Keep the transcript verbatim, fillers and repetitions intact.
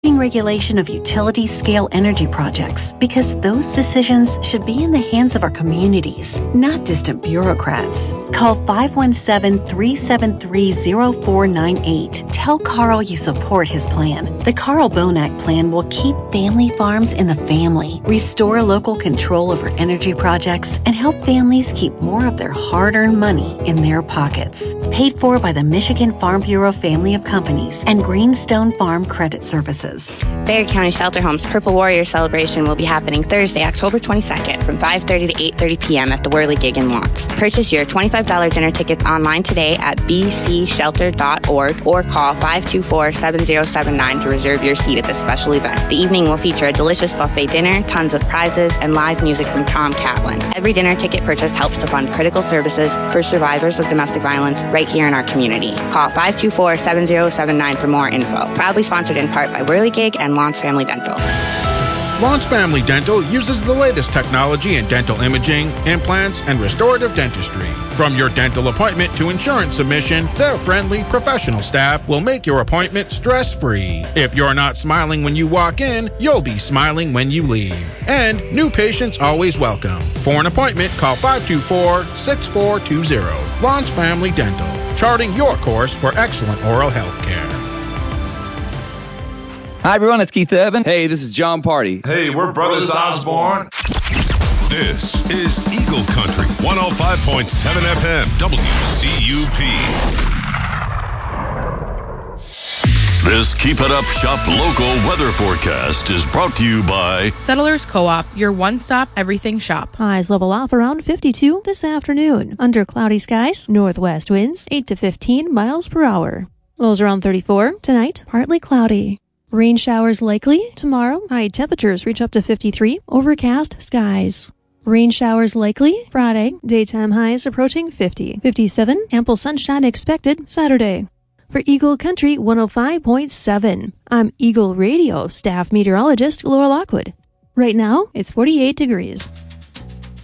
regulation of utility-scale energy projects, because those decisions should be in the hands of our communities, not distant bureaucrats. Call five one seven, three seven three, zero four nine eight. Tell Carl you support his plan. The Carl Bonack plan will keep family farms in the family, restore local control over energy projects, and help families keep more of their hard-earned money in their pockets. Paid for by the Michigan Farm Bureau family of companies and Greenstone Farm Credit Services. Fayette County Shelter Home's Purple Warrior celebration will be happening Thursday, October twenty-second from five thirty to eight thirty p.m. at the Whirligig in Lawrence. Purchase your twenty-five dollars dinner tickets online today at b c shelter dot org or call five two four, seven zero seven nine to reserve your seat at this special event. The evening will feature a delicious buffet dinner, tons of prizes, and live music from Tom Catlin. Every dinner ticket purchase helps to fund critical services for survivors of domestic violence right here in our community. Call five two four, seven zero seven nine for more info. Proudly sponsored in part by Whirligig and Lawrence Family Dental. Lawrence Family Dental uses the latest technology in dental imaging, implants, and restorative dentistry. From your dental appointment to insurance submission, their friendly, professional staff will make your appointment stress-free. If you're not smiling when you walk in, you'll be smiling when you leave. And new patients always welcome. For an appointment, call five two four, six four two zero. Lawrence Family Dental, charting your course for excellent oral health care. Hi, everyone. It's Keith Urban. Hey, this is John Party. Hey, we're Brothers Osborne. This is Eagle Country, one oh five point seven F M, W C U P. This Keep It Up Shop local weather forecast is brought to you by Settlers Co-op, your one-stop everything shop. Highs level off around fifty-two this afternoon. Under cloudy skies, northwest winds eight to fifteen miles per hour. Lows around thirty-four. Tonight, partly cloudy. Rain showers likely tomorrow. High temperatures reach up to fifty-three. Overcast skies. Rain showers likely Friday. Daytime highs approaching fifty. fifty-seven. Ample sunshine expected Saturday. For Eagle Country one oh five point seven, I'm Eagle Radio staff meteorologist Laura Lockwood. Right now, it's forty-eight degrees.